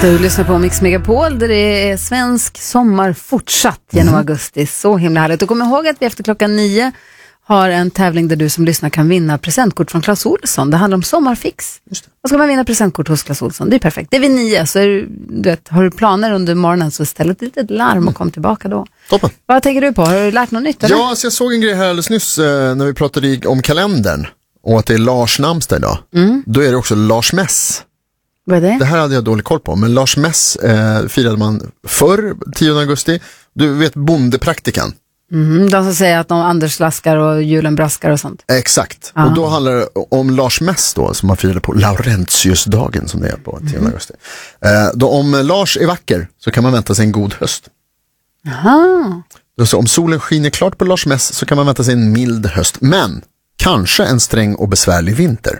Du lyssnar på Mix Megapol där det är svensk sommar fortsatt genom augusti. Så himla härligt. Och kom ihåg att vi efter klockan 9 har en tävling där du som lyssnar kan vinna presentkort från Clas Ohlson. Det handlar om sommarfix. Och ska man vinna presentkort hos Clas Ohlson, det är perfekt. Det är vid 9, så du vet, har du planer under morgonen så ställ ett litet larm och kom tillbaka då. Toppen. Vad tänker du på? Har du lärt något nytt eller? Ja, alltså jag såg en grej här alldeles nyss när vi pratade om kalendern och att det är Lars namnsdag idag. Då är det också Lars Mäss. Vad är det? Det här hade jag dålig koll på, men Lars Mäss firade man förr, 10 augusti. Du vet bondepraktikan. De som säger att de Anders laskar och julen braskar och sånt. Exakt. Och då handlar det om Lars Mäss då, som man firade på Laurentiusdagen som det är på 10 augusti. Då om Lars är vacker så kan man vänta sig en god höst. Aha. Så om solen skiner klart på Lars Mäss så kan man vänta sig en mild höst. Men kanske en sträng och besvärlig vinter.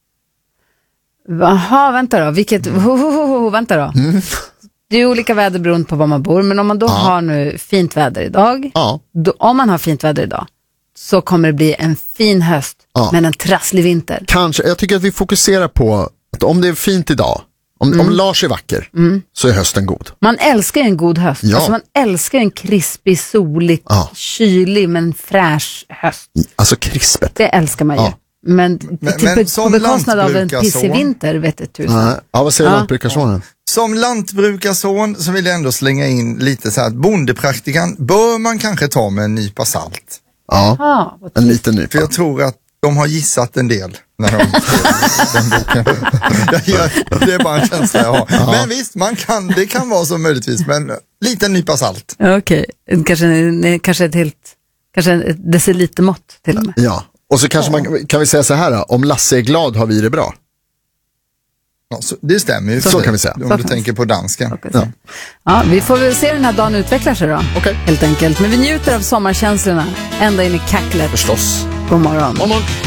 Jaha, vänta då. Vänta då. Det är olika väder beroende på var man bor. Men om man då har nu fint väder idag. Då, om man har fint väder idag så kommer det bli en fin höst. Men en trasslig vinter. Kanske, jag tycker att vi fokuserar på att om det är fint idag, om Lars är vacker, så är hösten god. Man älskar en god höst. Ja. Alltså man älskar en krispig, solig, kylig men fräsch höst. Alltså krispet. Det älskar man ju. Men på bekostnad av en pissig vinter, vet du tusen. Ja, vad säger lantbrukarsonen? Som lantbrukarson så vill jag ändå slänga in lite så här att bondepraktikan bör man kanske ta med en nypa salt. Ja, en liten nypa. För jag tror att de har gissat en del när de den boken. Det är bara en känsla jag har. Men visst, det kan vara så möjligtvis, men liten nypa salt. Okej. Kanske ett decilitermått till och med. Ja, och så kanske kan vi säga så här, om Lasse är glad har vi det bra. Ja, så det stämmer ju. Så kan vi säga. Om du tänker på dansken. Ja, vi får väl se hur den här dagen utvecklar sig då. Okej. Helt enkelt. Men vi njuter av sommarkänslorna ända in i kacklet. Förstås. God morgon. God morgon.